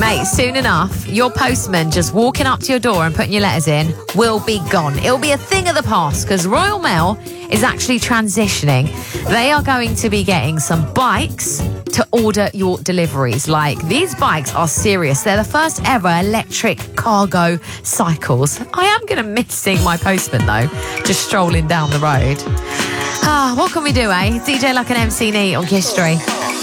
Mate, soon enough, your postman just walking up to your door and putting your letters in will be gone. It'll be a thing of the past because Royal Mail is actually transitioning. They are going to be getting some bikes to order your deliveries. Like, these bikes are serious. They're the first ever electric cargo cycles. I am going to miss seeing my postman, though, just strolling down the road. What can we do, eh? DJ Luck and MC Neat on Kiss Street.